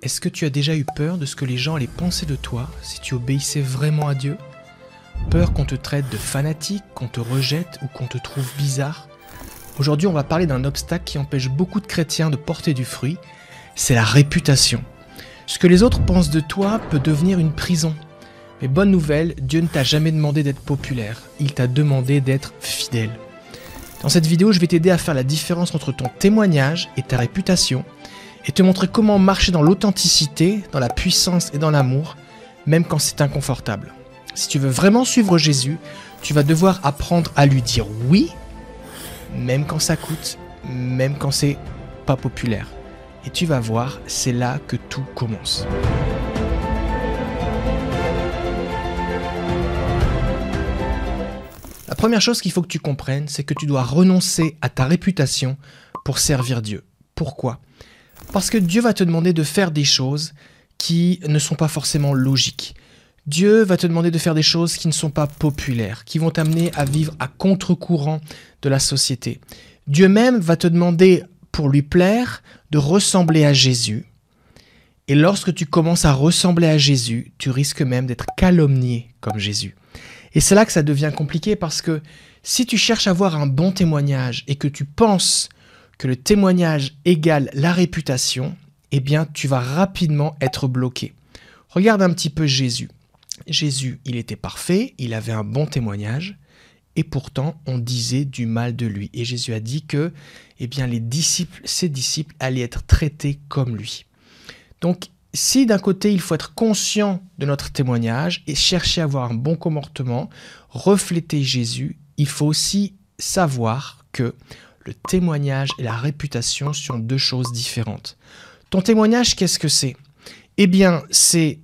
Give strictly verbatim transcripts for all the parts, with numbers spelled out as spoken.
Est-ce que tu as déjà eu peur de ce que les gens allaient penser de toi si tu obéissais vraiment à Dieu? Peur qu'on te traite de fanatique, qu'on te rejette ou qu'on te trouve bizarre? Aujourd'hui, on va parler d'un obstacle qui empêche beaucoup de chrétiens de porter du fruit, c'est la réputation. Ce que les autres pensent de toi peut devenir une prison. Mais bonne nouvelle, Dieu ne t'a jamais demandé d'être populaire, il t'a demandé d'être fidèle. Dans cette vidéo, je vais t'aider à faire la différence entre ton témoignage et ta réputation, et te montrer comment marcher dans l'authenticité, dans la puissance et dans l'amour, même quand c'est inconfortable. Si tu veux vraiment suivre Jésus, tu vas devoir apprendre à lui dire oui, même quand ça coûte, même quand c'est pas populaire. Et tu vas voir, c'est là que tout commence. La première chose qu'il faut que tu comprennes, c'est que tu dois renoncer à ta réputation pour servir Dieu. Pourquoi ? Parce que Dieu va te demander de faire des choses qui ne sont pas forcément logiques. Dieu va te demander de faire des choses qui ne sont pas populaires, qui vont t'amener à vivre à contre-courant de la société. Dieu même va te demander, pour lui plaire, de ressembler à Jésus. Et lorsque tu commences à ressembler à Jésus, tu risques même d'être calomnié comme Jésus. Et c'est là que ça devient compliqué parce que si tu cherches à avoir un bon témoignage et que tu penses que le témoignage égale la réputation, eh bien tu vas rapidement être bloqué. Regarde un petit peu Jésus. Jésus, il était parfait, il avait un bon témoignage, et pourtant on disait du mal de lui. Et Jésus a dit que eh bien, les disciples, ses disciples allaient être traités comme lui. Donc, si d'un côté il faut être conscient de notre témoignage et chercher à avoir un bon comportement, refléter Jésus, il faut aussi savoir que le témoignage et la réputation sont deux choses différentes. Ton témoignage, qu'est-ce que c'est ? Eh bien, c'est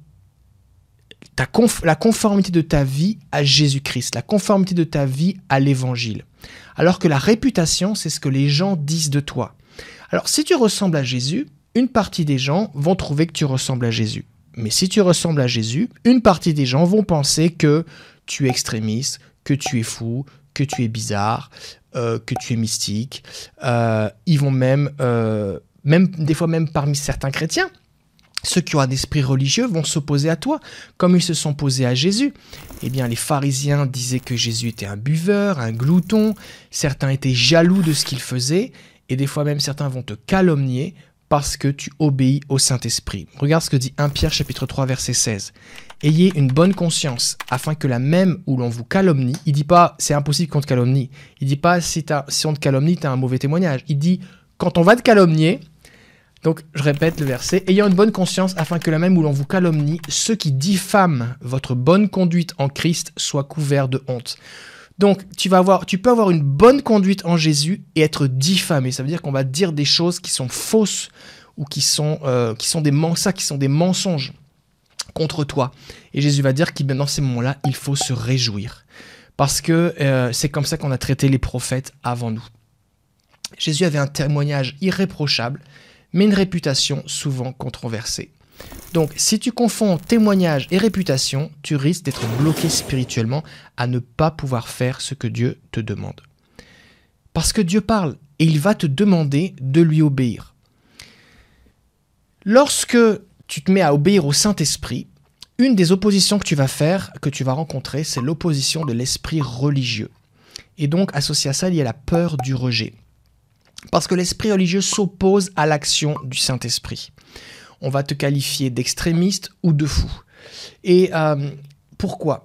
ta conf- la conformité de ta vie à Jésus-Christ, la conformité de ta vie à l'Évangile. Alors que la réputation, c'est ce que les gens disent de toi. Alors, si tu ressembles à Jésus, une partie des gens vont trouver que tu ressembles à Jésus. Mais si tu ressembles à Jésus, une partie des gens vont penser que tu es extrémiste, que tu es fou, que tu es bizarre, euh, que tu es mystique. Euh, ils vont même, euh, même, des fois même parmi certains chrétiens, ceux qui ont un esprit religieux vont s'opposer à toi, comme ils se sont opposés à Jésus. Eh bien, les pharisiens disaient que Jésus était un buveur, un glouton. Certains étaient jaloux de ce qu'il faisait. Et des fois même, certains vont te calomnier parce que tu obéis au Saint-Esprit. Regarde ce que dit premier Pierre chapitre trois, verset seize. Ayez une bonne conscience, afin que la même où l'on vous calomnie, il dit pas c'est impossible qu'on te calomnie. Il dit pas si, si on te calomnie, tu as un mauvais témoignage. Il dit quand on va te calomnier, donc je répète le verset, ayant une bonne conscience, afin que la même où l'on vous calomnie, ceux qui diffament votre bonne conduite en Christ soient couverts de honte. Donc, tu vas avoir, tu peux avoir une bonne conduite en Jésus et être diffamé. Ça veut dire qu'on va dire des choses qui sont fausses ou qui sont, euh, qui sont des mensonges, qui sont des mensonges contre toi. Et Jésus va dire que dans ces moments-là, il faut se réjouir. Parce que euh, c'est comme ça qu'on a traité les prophètes avant nous. Jésus avait un témoignage irréprochable, mais une réputation souvent controversée. Donc, si tu confonds témoignage et réputation, tu risques d'être bloqué spirituellement à ne pas pouvoir faire ce que Dieu te demande. Parce que Dieu parle et il va te demander de lui obéir. Lorsque tu te mets à obéir au Saint-Esprit, une des oppositions que tu vas faire, que tu vas rencontrer, c'est l'opposition de l'esprit religieux. Et donc, associé à ça, il y a la peur du rejet. Parce que l'esprit religieux s'oppose à l'action du Saint-Esprit. On va te qualifier d'extrémiste ou de fou. Et euh, pourquoi ?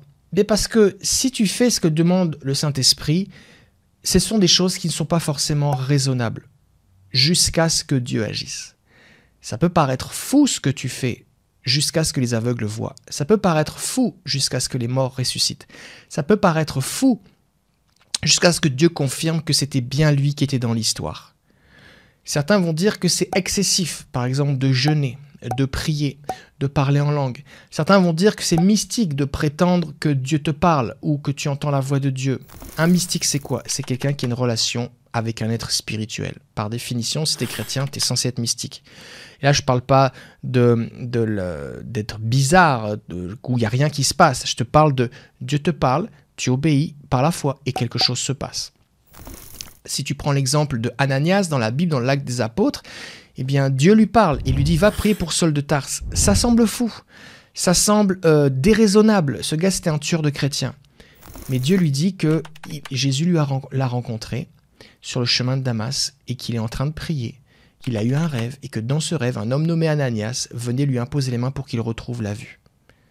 Bien parce que si tu fais ce que demande le Saint-Esprit, ce sont des choses qui ne sont pas forcément raisonnables, jusqu'à ce que Dieu agisse. Ça peut paraître fou ce que tu fais, jusqu'à ce que les aveugles voient. Ça peut paraître fou jusqu'à ce que les morts ressuscitent. Ça peut paraître fou jusqu'à ce que Dieu confirme que c'était bien lui qui était dans l'histoire. Certains vont dire que c'est excessif, par exemple, de jeûner, de prier, de parler en langue. Certains vont dire que c'est mystique de prétendre que Dieu te parle ou que tu entends la voix de Dieu. Un mystique, c'est quoi ? C'est quelqu'un qui a une relation avec un être spirituel. Par définition, si tu es chrétien, tu es censé être mystique. Et là, je ne parle pas de, de le, d'être bizarre, de, où il n'y a rien qui se passe. Je te parle de Dieu te parle, tu obéis par la foi et quelque chose se passe. Si tu prends l'exemple de Ananias dans la Bible, dans l'Acte des Apôtres, eh bien Dieu lui parle et lui dit « Va prier pour Saul de Tarse ». Ça semble fou, ça semble euh, déraisonnable. Ce gars, c'était un tueur de chrétiens. Mais Dieu lui dit que Jésus lui a, l'a rencontré sur le chemin de Damas et qu'il est en train de prier, qu'il a eu un rêve et que dans ce rêve, un homme nommé Ananias venait lui imposer les mains pour qu'il retrouve la vue.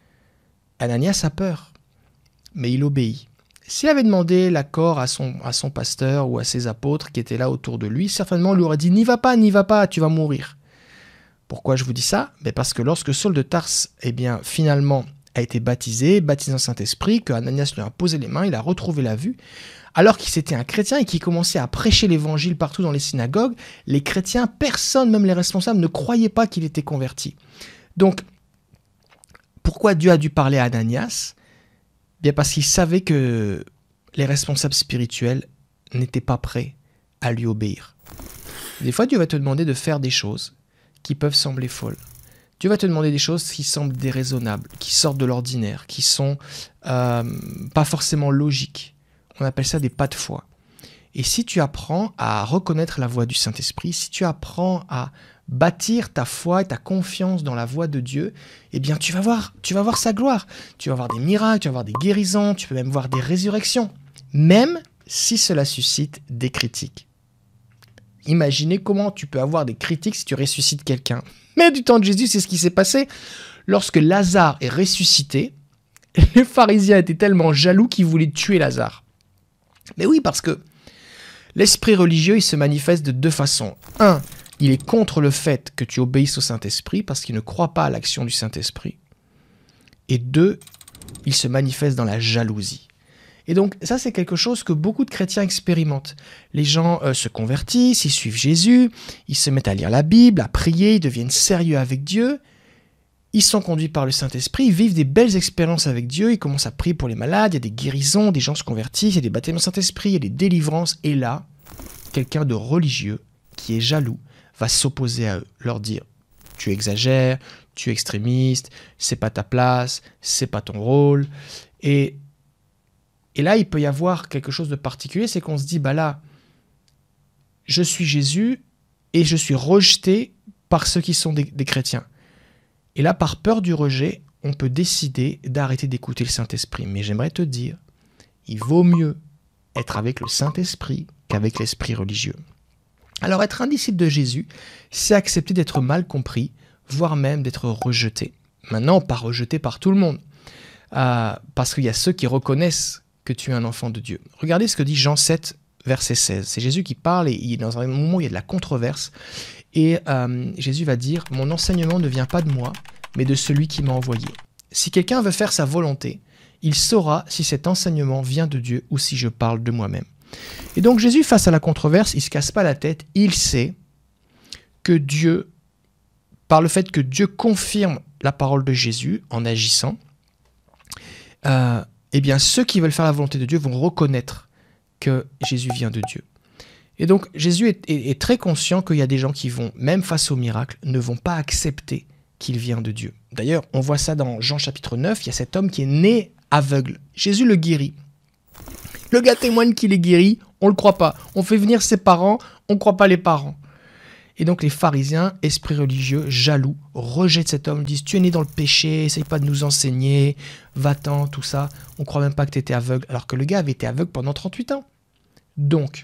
Ananias a peur, mais il obéit. S'il avait demandé l'accord à son, à son pasteur ou à ses apôtres qui étaient là autour de lui, certainement on lui aurait dit « N'y va pas, n'y va pas, tu vas mourir ». Pourquoi je vous dis ça? Mais parce que lorsque Saul de Tarse, eh bien, finalement, a été baptisé, baptisé en Saint-Esprit, que Ananias lui a posé les mains, il a retrouvé la vue, alors qu'il était un chrétien et qu'il commençait à prêcher l'évangile partout dans les synagogues, les chrétiens, personne, même les responsables, ne croyaient pas qu'il était converti. Donc, pourquoi Dieu a dû parler à Ananias? Bien parce qu'il savait que les responsables spirituels n'étaient pas prêts à lui obéir. Des fois, Dieu va te demander de faire des choses qui peuvent sembler folles. Dieu va te demander des choses qui semblent déraisonnables, qui sortent de l'ordinaire, qui sont euh, pas forcément logiques. On appelle ça des pas de foi. Et si tu apprends à reconnaître la voix du Saint-Esprit, si tu apprends à bâtir ta foi et ta confiance dans la voix de Dieu, eh bien tu vas voir, tu vas voir sa gloire. Tu vas voir des miracles, tu vas voir des guérisons, tu peux même voir des résurrections, même si cela suscite des critiques. Imaginez comment tu peux avoir des critiques si tu ressuscites quelqu'un. Mais du temps de Jésus, c'est ce qui s'est passé. Lorsque Lazare est ressuscité, les pharisiens étaient tellement jaloux qu'ils voulaient tuer Lazare. Mais oui, parce que l'esprit religieux, il se manifeste de deux façons. Un, il est contre le fait que tu obéisses au Saint-Esprit parce qu'il ne croit pas à l'action du Saint-Esprit. Et deux, il se manifeste dans la jalousie. Et donc ça, c'est quelque chose que beaucoup de chrétiens expérimentent. Les gens euh, se convertissent, ils suivent Jésus, ils se mettent à lire la Bible, à prier, ils deviennent sérieux avec Dieu. Ils sont conduits par le Saint-Esprit, ils vivent des belles expériences avec Dieu, ils commencent à prier pour les malades, il y a des guérisons, des gens se convertissent, il y a des baptêmes au Saint-Esprit, il y a des délivrances. Et là, quelqu'un de religieux qui est jaloux va s'opposer à eux, leur dire « tu exagères, tu es extrémiste, c'est pas ta place, c'est pas ton rôle ». Et Et là, il peut y avoir quelque chose de particulier, c'est qu'on se dit, bah là, je suis Jésus et je suis rejeté par ceux qui sont des, des chrétiens. Et là, par peur du rejet, on peut décider d'arrêter d'écouter le Saint-Esprit. Mais j'aimerais te dire, il vaut mieux être avec le Saint-Esprit qu'avec l'esprit religieux. Alors, être un disciple de Jésus, c'est accepter d'être mal compris, voire même d'être rejeté. Maintenant, pas rejeté par tout le monde, euh, parce qu'il y a ceux qui reconnaissent que tu es un enfant de Dieu. Regardez ce que dit Jean sept, verset seize. C'est Jésus qui parle et il est dans un moment où il y a de la controverse. Et euh, Jésus va dire « Mon enseignement ne vient pas de moi, mais de celui qui m'a envoyé. Si quelqu'un veut faire sa volonté, il saura si cet enseignement vient de Dieu ou si je parle de moi-même. » Et donc Jésus, face à la controverse, il ne se casse pas la tête. Il sait que Dieu, par le fait que Dieu confirme la parole de Jésus en agissant, euh, eh bien, ceux qui veulent faire la volonté de Dieu vont reconnaître que Jésus vient de Dieu. Et donc, Jésus est, est, est très conscient qu'il y a des gens qui vont, même face au miracle, ne vont pas accepter qu'il vient de Dieu. D'ailleurs, on voit ça dans Jean chapitre neuf, il y a cet homme qui est né aveugle. Jésus le guérit. Le gars témoigne qu'il est guéri, on ne le croit pas. On fait venir ses parents, on ne croit pas les parents. Et donc les pharisiens, esprits religieux, jaloux, rejettent cet homme, disent « Tu es né dans le péché, essaye pas de nous enseigner, va-t'en, tout ça. On ne croit même pas que tu étais aveugle. » Alors que le gars avait été aveugle pendant trente-huit ans. Donc,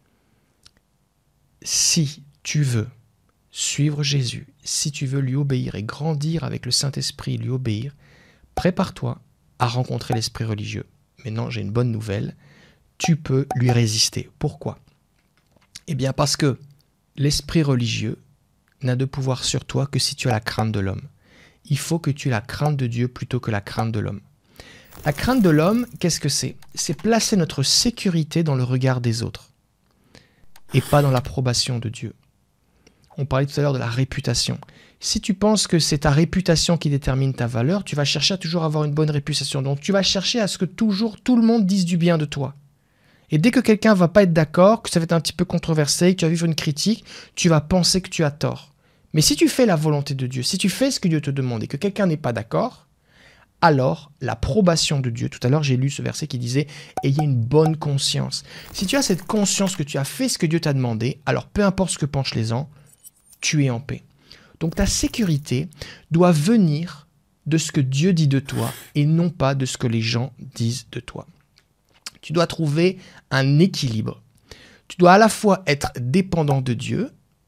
si tu veux suivre Jésus, si tu veux lui obéir et grandir avec le Saint-Esprit, lui obéir, prépare-toi à rencontrer l'esprit religieux. Maintenant, j'ai une bonne nouvelle, tu peux lui résister. Pourquoi? Eh bien parce que l'esprit religieux n'a de pouvoir sur toi que si tu as la crainte de l'homme. Il faut que tu aies la crainte de Dieu plutôt que la crainte de l'homme. La crainte de l'homme, qu'est-ce que c'est? C'est placer notre sécurité dans le regard des autres et pas dans l'approbation de Dieu. On parlait tout à l'heure de la réputation. Si tu penses que c'est ta réputation qui détermine ta valeur, tu vas chercher à toujours avoir une bonne réputation. Donc tu vas chercher à ce que toujours tout le monde dise du bien de toi. Et dès que quelqu'un ne va pas être d'accord, que ça va être un petit peu controversé, que tu vas vivre une critique, tu vas penser que tu as tort. Mais si tu fais la volonté de Dieu, si tu fais ce que Dieu te demande et que quelqu'un n'est pas d'accord, alors l'approbation de Dieu, tout à l'heure j'ai lu ce verset qui disait « Ayez une bonne conscience ». Si tu as cette conscience que tu as fait ce que Dieu t'a demandé, alors peu importe ce que pensent les gens, tu es en paix. Donc ta sécurité doit venir de ce que Dieu dit de toi et non pas de ce que les gens disent de toi. Tu dois trouver un équilibre. Tu dois à la fois être dépendant de Dieu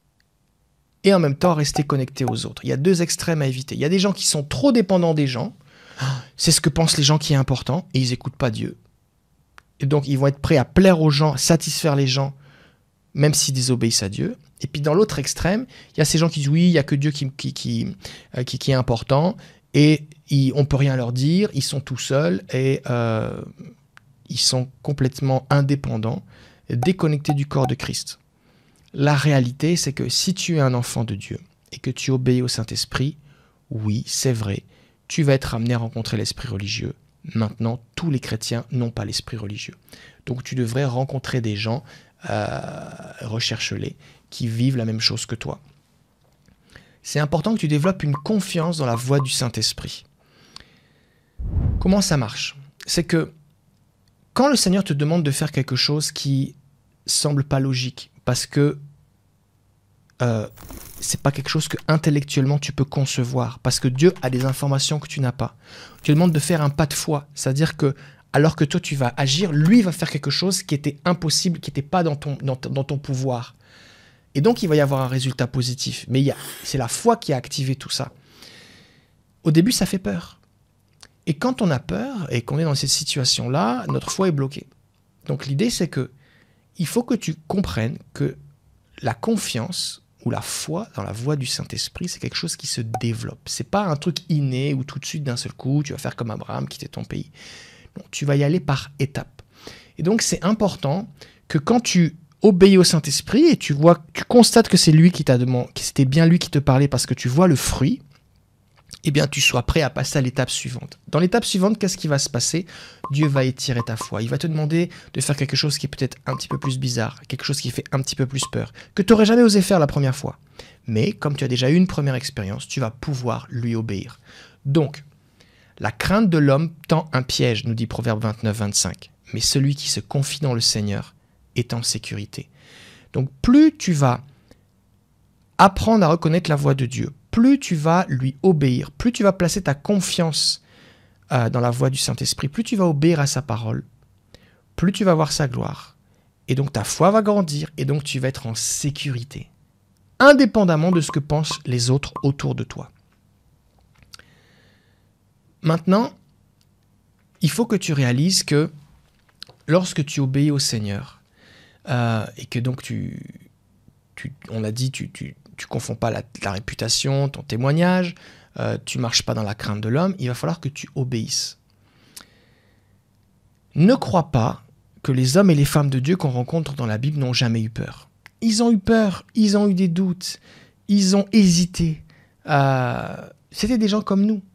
et en même temps rester connecté aux autres. Il y a deux extrêmes à éviter. Il y a des gens qui sont trop dépendants des gens. C'est ce que pensent les gens qui est important et ils n'écoutent pas Dieu. Et donc, ils vont être prêts à plaire aux gens, satisfaire les gens, même s'ils désobéissent à Dieu. Et puis, dans l'autre extrême, il y a ces gens qui disent oui, il n'y a que Dieu qui, qui, qui, euh, qui, qui est important et ils, on ne peut rien leur dire, ils sont tout seuls et euh, ils sont complètement indépendants, déconnectés du corps de Christ. La réalité, c'est que si tu es un enfant de Dieu et que tu obéis au Saint-Esprit, oui, c'est vrai, tu vas être amené à rencontrer l'esprit religieux. Maintenant, tous les chrétiens n'ont pas l'esprit religieux. Donc, tu devrais rencontrer des gens, euh, recherche-les, qui vivent la même chose que toi. C'est important que tu développes une confiance dans la voix du Saint-Esprit. Comment ça marche? C'est que quand le Seigneur te demande de faire quelque chose qui semble pas logique, parce que euh, c'est pas quelque chose que intellectuellement tu peux concevoir, parce que Dieu a des informations que tu n'as pas. Tu lui demandes de faire un pas de foi, c'est-à-dire que alors que toi tu vas agir, lui va faire quelque chose qui était impossible, qui n'était pas dans ton, dans, dans ton pouvoir. Et donc il va y avoir un résultat positif. Mais il y a, c'est la foi qui a activé tout ça. Au début, ça fait peur. Et quand on a peur et qu'on est dans cette situation-là, notre foi est bloquée. Donc l'idée, c'est que il faut que tu comprennes que la confiance ou la foi dans la voix du Saint-Esprit, c'est quelque chose qui se développe. C'est pas un truc inné où tout de suite, d'un seul coup, tu vas faire comme Abraham, quitter ton pays. Non, tu vas y aller par étapes. Et donc, c'est important que quand tu obéis au Saint-Esprit et tu vois, tu constates que c'est lui qui t'a demandé, que c'était bien lui qui te parlait parce que tu vois le fruit, eh bien, tu sois prêt à passer à l'étape suivante. Dans l'étape suivante, qu'est-ce qui va se passer? Dieu va étirer ta foi. Il va te demander de faire quelque chose qui est peut-être un petit peu plus bizarre, quelque chose qui fait un petit peu plus peur, que tu n'aurais jamais osé faire la première fois. Mais comme tu as déjà eu une première expérience, tu vas pouvoir lui obéir. Donc, la crainte de l'homme tend un piège, nous dit Proverbe vingt-neuf vingt-cinq. Mais celui qui se confie dans le Seigneur est en sécurité. Donc, plus tu vas apprendre à reconnaître la voix de Dieu, plus tu vas lui obéir, plus tu vas placer ta confiance euh, dans la voix du Saint-Esprit, plus tu vas obéir à sa parole, plus tu vas voir sa gloire. Et donc ta foi va grandir et donc tu vas être en sécurité, indépendamment de ce que pensent les autres autour de toi. Maintenant, il faut que tu réalises que lorsque tu obéis au Seigneur, euh, et que donc tu, tu on a dit, tu... tu tu ne confonds pas la, la réputation, ton témoignage, euh, tu ne marches pas dans la crainte de l'homme, il va falloir que tu obéisses. Ne crois pas que les hommes et les femmes de Dieu qu'on rencontre dans la Bible n'ont jamais eu peur. Ils ont eu peur, ils ont eu des doutes, ils ont hésité. Euh, c'était des gens comme nous.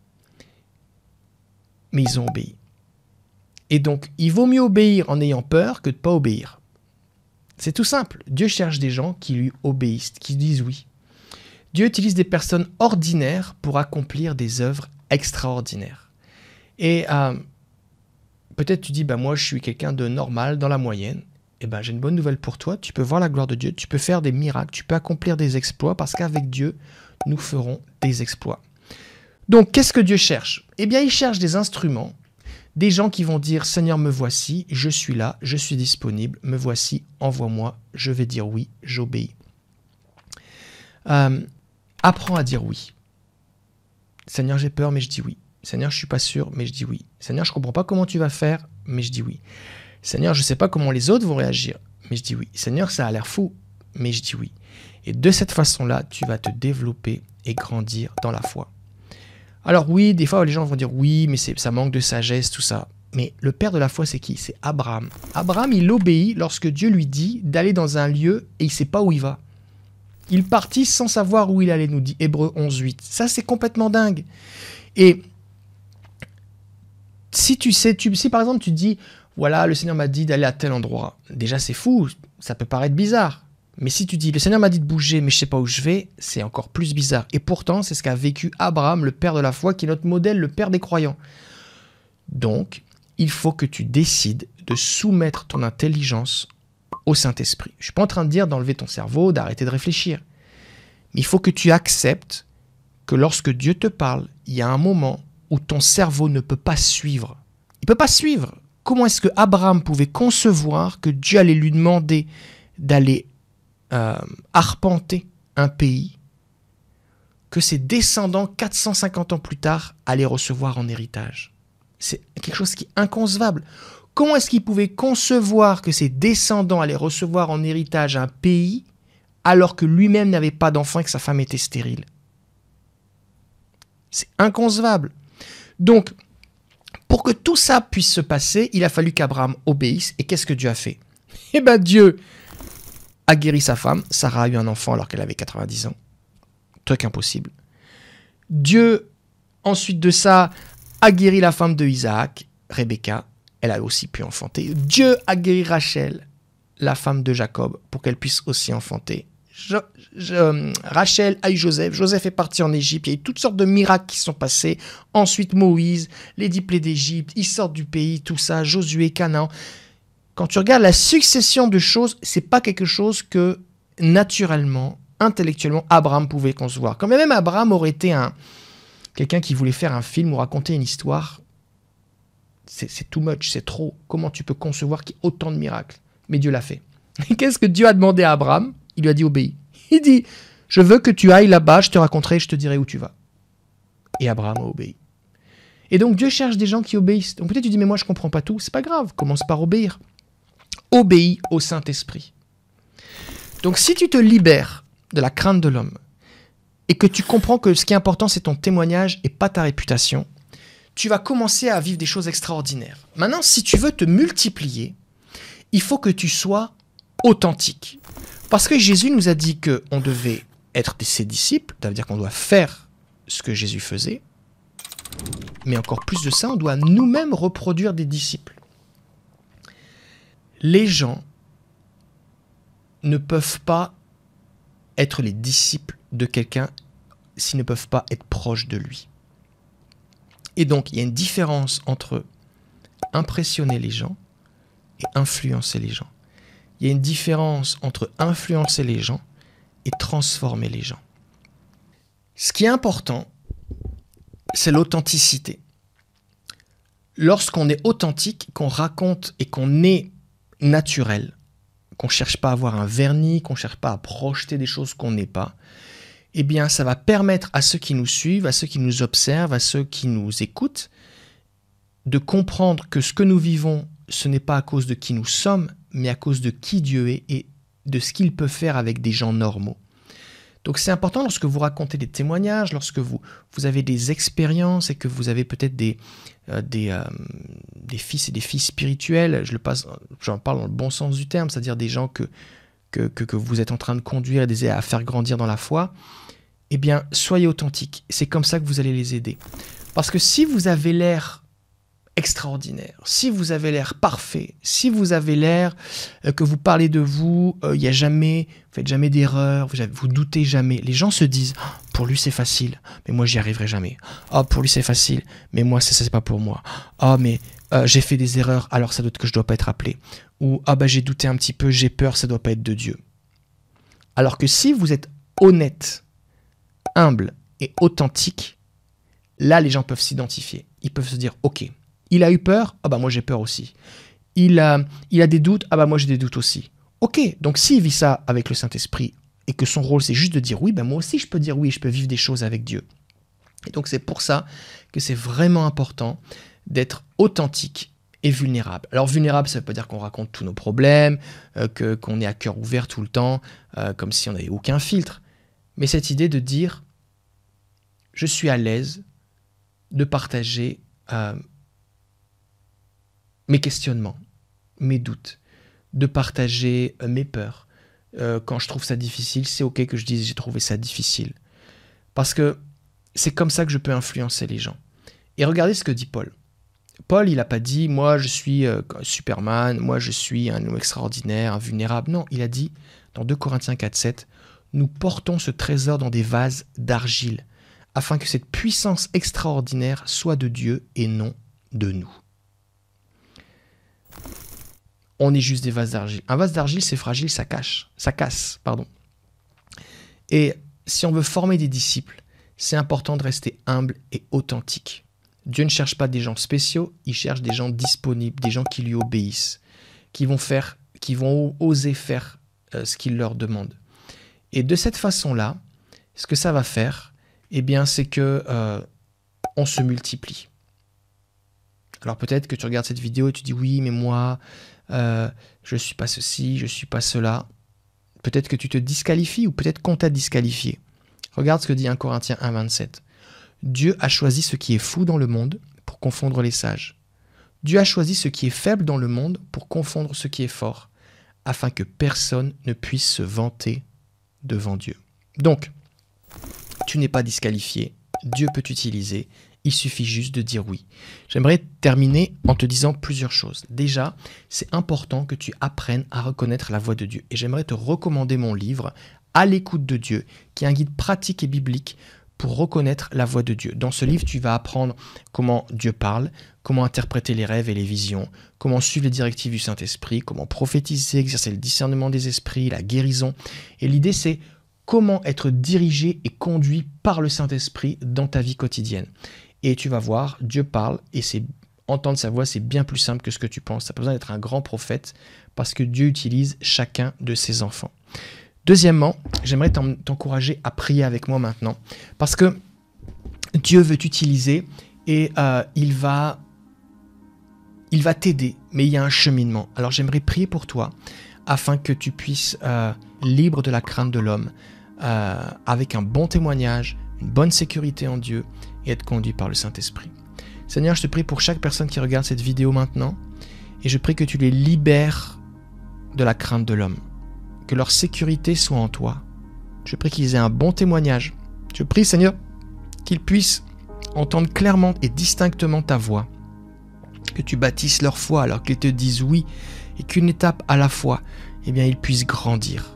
Mais ils ont obéi. Et donc, il vaut mieux obéir en ayant peur que de ne pas obéir. C'est tout simple. Dieu cherche des gens qui lui obéissent, qui disent oui. Dieu utilise des personnes ordinaires pour accomplir des œuvres extraordinaires. Et euh, peut-être tu dis, bah, moi je suis quelqu'un de normal, dans la moyenne. Eh ben, j'ai une bonne nouvelle pour toi, tu peux voir la gloire de Dieu, tu peux faire des miracles, tu peux accomplir des exploits, parce qu'avec Dieu, nous ferons des exploits. Donc, qu'est-ce que Dieu cherche? Eh bien, il cherche des instruments, des gens qui vont dire, Seigneur, me voici, je suis là, je suis disponible, me voici, envoie-moi, je vais dire oui, j'obéis. Euh, apprends à dire oui. Seigneur, j'ai peur, mais je dis oui. Seigneur, je suis pas sûr, mais je dis oui. Seigneur, je comprends pas comment tu vas faire, mais je dis oui. Seigneur, je sais pas comment les autres vont réagir, mais je dis oui. Seigneur, ça a l'air fou, mais je dis oui. Et de cette façon-là, tu vas te développer et grandir dans la foi. Alors oui, des fois, les gens vont dire oui, mais c'est, ça manque de sagesse, tout ça. Mais le père de la foi, c'est qui? C'est Abraham. Abraham, il obéit lorsque Dieu lui dit d'aller dans un lieu et il ne sait pas où il va. Il partit sans savoir où il allait, nous dit Hébreux onze huit. Ça, c'est complètement dingue. Et si tu sais, tu, si par exemple tu dis, voilà, le Seigneur m'a dit d'aller à tel endroit. Déjà, c'est fou, ça peut paraître bizarre. Mais si tu dis, le Seigneur m'a dit de bouger, mais je ne sais pas où je vais, c'est encore plus bizarre. Et pourtant, c'est ce qu'a vécu Abraham, le père de la foi, qui est notre modèle, le père des croyants. Donc, il faut que tu décides de soumettre ton intelligence au Saint-Esprit. Je ne suis pas en train de dire d'enlever ton cerveau, d'arrêter de réfléchir. Mais il faut que tu acceptes que lorsque Dieu te parle, il y a un moment où ton cerveau ne peut pas suivre. Il ne peut pas suivre. Comment est-ce que Abraham pouvait concevoir que Dieu allait lui demander d'aller euh, arpenter un pays que ses descendants, quatre cent cinquante ans plus tard, allaient recevoir en héritage? C'est quelque chose qui est inconcevable. Comment est-ce qu'il pouvait concevoir que ses descendants allaient recevoir en héritage un pays alors que lui-même n'avait pas d'enfant et que sa femme était stérile? C'est inconcevable. Donc, pour que tout ça puisse se passer, il a fallu qu'Abraham obéisse. Et qu'est-ce que Dieu a fait? Eh bien, Dieu a guéri sa femme. Sarah a eu un enfant alors qu'elle avait quatre-vingt-dix ans. Truc impossible. Dieu, ensuite de ça, a guéri la femme de Isaac, Rebecca. Elle a aussi pu enfanter. Dieu a guéri Rachel, la femme de Jacob, pour qu'elle puisse aussi enfanter. Je, je, Rachel a eu Joseph. Joseph est parti en Égypte. Il y a eu toutes sortes de miracles qui sont passés. Ensuite, Moïse, les dix plaies d'Égypte, ils sortent du pays, tout ça, Josué, Canaan. Quand tu regardes la succession de choses, c'est pas quelque chose que naturellement, intellectuellement, Abraham pouvait concevoir. Quand même Abraham aurait été un quelqu'un qui voulait faire un film ou raconter une histoire, c'est, c'est too much, c'est trop. Comment tu peux concevoir qu'il y ait autant de miracles? Mais Dieu l'a fait. Et qu'est-ce que Dieu a demandé à Abraham? Il lui a dit obéis. Il dit, je veux que tu ailles là-bas, je te raconterai, je te dirai où tu vas. Et Abraham a obéi. Et donc Dieu cherche des gens qui obéissent. Donc peut-être tu dis, mais moi je ne comprends pas tout. C'est pas grave, commence par obéir. Obéis au Saint-Esprit. Donc si tu te libères de la crainte de l'homme et que tu comprends que ce qui est important, c'est ton témoignage et pas ta réputation, tu vas commencer à vivre des choses extraordinaires. Maintenant, si tu veux te multiplier, il faut que tu sois authentique. Parce que Jésus nous a dit qu'on devait être ses disciples, ça veut dire qu'on doit faire ce que Jésus faisait, mais encore plus de ça, on doit nous-mêmes reproduire des disciples. Les gens ne peuvent pas être les disciples de quelqu'un s'ils ne peuvent pas être proches de lui. Et donc, il y a une différence entre impressionner les gens et influencer les gens. Il y a une différence entre influencer les gens et transformer les gens. Ce qui est important, c'est l'authenticité. Lorsqu'on est authentique, qu'on raconte et qu'on est naturel, qu'on ne cherche pas à avoir un vernis, qu'on ne cherche pas à projeter des choses qu'on n'est pas, eh bien, ça va permettre à ceux qui nous suivent, à ceux qui nous observent, à ceux qui nous écoutent, de comprendre que ce que nous vivons, ce n'est pas à cause de qui nous sommes, mais à cause de qui Dieu est et de ce qu'il peut faire avec des gens normaux. Donc c'est important lorsque vous racontez des témoignages, lorsque vous, vous avez des expériences et que vous avez peut-être des, euh, des, euh, des fils et des filles spirituels, je le passe, j'en parle dans le bon sens du terme, c'est-à-dire des gens que, que, que, que vous êtes en train de conduire et d'aider à faire grandir dans la foi, eh bien soyez authentiques. C'est comme ça que vous allez les aider. Parce que si vous avez l'air extraordinaire, si vous avez l'air parfait, si vous avez l'air euh, que vous parlez de vous, il euh, y a jamais, vous faites jamais d'erreur, vous, vous doutez jamais. Les gens se disent, oh, pour lui c'est facile, mais moi j'y arriverai jamais. Oh, pour lui c'est facile, mais moi ça c'est pas pour moi. Oh, mais euh, j'ai fait des erreurs, alors ça doit être que je dois pas être appelé. Ou ah bah j'ai douté un petit peu, j'ai peur, ça doit pas être de Dieu. Alors que si vous êtes honnête, humble et authentique, là les gens peuvent s'identifier. Ils peuvent se dire, ok. Il a eu peur? Ah bah moi j'ai peur aussi. Il a, il a des doutes? Ah bah moi j'ai des doutes aussi. Ok, donc s'il vit ça avec le Saint-Esprit et que son rôle c'est juste de dire oui, ben moi aussi je peux dire oui, je peux vivre des choses avec Dieu. Et donc c'est pour ça que c'est vraiment important d'être authentique et vulnérable. Alors vulnérable, ça ne veut pas dire qu'on raconte tous nos problèmes, euh, que, qu'on est à cœur ouvert tout le temps, euh, comme si on n'avait aucun filtre. Mais cette idée de dire je suis à l'aise de partager euh, mes questionnements, mes doutes, de partager euh, mes peurs. Euh, quand je trouve ça difficile, c'est ok que je dise j'ai trouvé ça difficile. Parce que c'est comme ça que je peux influencer les gens. Et regardez ce que dit Paul. Paul, il n'a pas dit « moi je suis euh, Superman, moi je suis un homme extraordinaire, invulnérable ». Non, il a dit dans deux Corinthiens quatre, sept, « nous portons ce trésor dans des vases d'argile, afin que cette puissance extraordinaire soit de Dieu et non de nous ». On est juste des vases d'argile. Un vase d'argile, c'est fragile, ça cache, ça casse, pardon. Et si on veut former des disciples, c'est important de rester humble et authentique. Dieu ne cherche pas des gens spéciaux, il cherche des gens disponibles, des gens qui lui obéissent, qui vont faire, qui vont oser faire euh, ce qu'il leur demande. Et de cette façon-là, ce que ça va faire, eh bien, c'est que euh, on se multiplie. Alors peut-être que tu regardes cette vidéo et tu dis oui, mais moi, euh, je ne suis pas ceci, je ne suis pas cela. Peut-être que tu te disqualifies ou peut-être qu'on t'a disqualifié. Regarde ce que dit premier Corinthiens un, vingt-sept. Dieu a choisi ce qui est fou dans le monde pour confondre les sages. Dieu a choisi ce qui est faible dans le monde pour confondre ce qui est fort, afin que personne ne puisse se vanter devant Dieu. Donc, tu n'es pas disqualifié, Dieu peut t'utiliser, il suffit juste de dire oui. J'aimerais terminer en te disant plusieurs choses. Déjà, c'est important que tu apprennes à reconnaître la voix de Dieu. Et j'aimerais te recommander mon livre « À l'écoute de Dieu », qui est un guide pratique et biblique pour reconnaître la voix de Dieu. Dans ce livre, tu vas apprendre comment Dieu parle, comment interpréter les rêves et les visions, comment suivre les directives du Saint-Esprit, comment prophétiser, exercer le discernement des esprits, la guérison. Et l'idée, c'est comment être dirigé et conduit par le Saint-Esprit dans ta vie quotidienne. Et tu vas voir, Dieu parle et c'est entendre sa voix, c'est bien plus simple que ce que tu penses. Tu n'as pas besoin d'être un grand prophète parce que Dieu utilise chacun de ses enfants. Deuxièmement, j'aimerais t'encourager à prier avec moi maintenant parce que Dieu veut t'utiliser et euh, il va, il va t'aider, mais il y a un cheminement. Alors j'aimerais prier pour toi afin que tu puisses, euh, libre de la crainte de l'homme, euh, avec un bon témoignage, une bonne sécurité en Dieu et être conduit par le Saint-Esprit. Seigneur, je te prie pour chaque personne qui regarde cette vidéo maintenant et je prie que tu les libères de la crainte de l'homme, que leur sécurité soit en toi. Je prie qu'ils aient un bon témoignage. Je prie, Seigneur, qu'ils puissent entendre clairement et distinctement ta voix, que tu bâtisses leur foi alors qu'ils te disent oui et qu'une étape à la fois, eh bien, ils puissent grandir.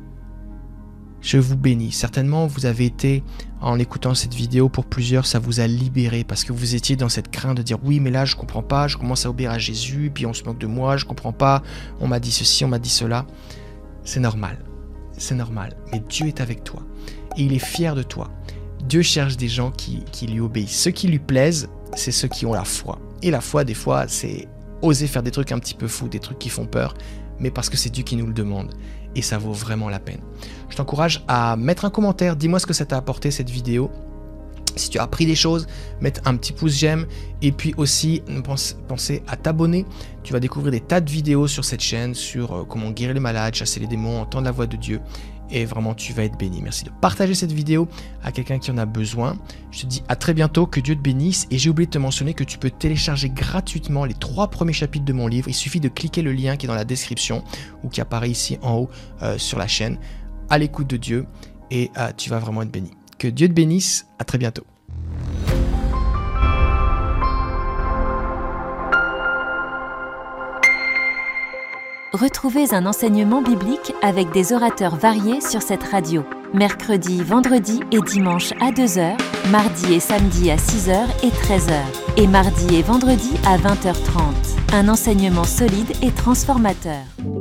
Je vous bénis. Certainement, vous avez été, en écoutant cette vidéo, pour plusieurs, ça vous a libéré parce que vous étiez dans cette crainte de dire « Oui, mais là, je comprends pas, je commence à obéir à Jésus, puis on se moque de moi, je comprends pas, on m'a dit ceci, on m'a dit cela. » C'est normal, c'est normal. Mais Dieu est avec toi et il est fier de toi. Dieu cherche des gens qui, qui lui obéissent. Ceux qui lui plaisent, c'est ceux qui ont la foi. Et la foi, des fois, c'est oser faire des trucs un petit peu fous, des trucs qui font peur, mais parce que c'est Dieu qui nous le demande. Et ça vaut vraiment la peine. Je t'encourage à mettre un commentaire. Dis-moi ce que ça t'a apporté cette vidéo. Si tu as appris des choses, mettre un petit pouce j'aime. Et puis aussi, pense, pensez à t'abonner. Tu vas découvrir des tas de vidéos sur cette chaîne, sur euh, comment guérir les malades, chasser les démons, entendre la voix de Dieu. Et vraiment, tu vas être béni. Merci de partager cette vidéo à quelqu'un qui en a besoin. Je te dis à très bientôt, que Dieu te bénisse. Et j'ai oublié de te mentionner que tu peux télécharger gratuitement les trois premiers chapitres de mon livre. Il suffit de cliquer le lien qui est dans la description ou qui apparaît ici en haut euh, sur la chaîne. À l'écoute de Dieu et euh, tu vas vraiment être béni. Que Dieu te bénisse. À très bientôt. Retrouvez un enseignement biblique avec des orateurs variés sur cette radio. Mercredi, vendredi et dimanche à deux heures, mardi et samedi à six heures et treize heures, et mardi et vendredi à vingt heures trente. Un enseignement solide et transformateur.